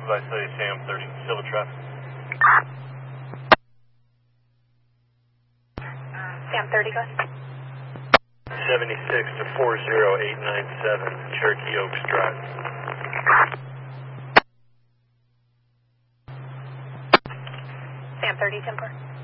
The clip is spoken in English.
I say Sam 30, Silver traffic. Sam 30, go ahead. 76 to 40897, Cherokee Oaks Drive. Sam 30, 10-4.